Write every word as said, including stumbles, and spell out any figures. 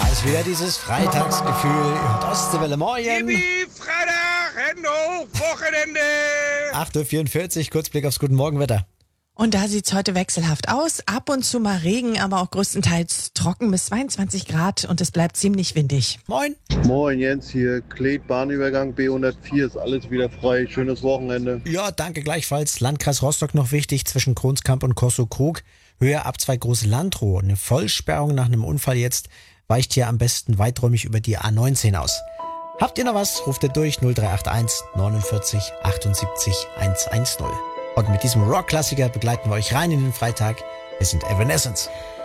ist wieder dieses Freitagsgefühl. Ihr hört Ostseewelle, moin. Yippie, Freitag, Hände hoch, Wochenende. acht Uhr vierundvierzig, Kurzblick aufs Guten Morgenwetter. Und da sieht's heute wechselhaft aus. Ab und zu mal Regen, aber auch größtenteils trocken bis zweiundzwanzig Grad und es bleibt ziemlich windig. Moin. Moin Jens hier, Kled Bahnübergang B hundertvier, ist alles wieder frei. Schönes Wochenende. Ja, danke gleichfalls. Landkreis Rostock noch wichtig zwischen Kronskamp und Kosow-Krug. Höhe ab zwei Große Landroh. Eine Vollsperrung nach einem Unfall jetzt weicht hier am besten weiträumig über die A neunzehn aus. Habt ihr noch was? Ruft ihr durch null drei acht eins neunundvierzig achtundsiebzig hundertzehn. Und mit diesem Rock-Klassiker begleiten wir euch rein in den Freitag. Wir sind Evanescence.